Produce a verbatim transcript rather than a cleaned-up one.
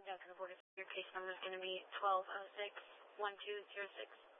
Down to the border. Your case number is going to be twelve oh six one two zero six.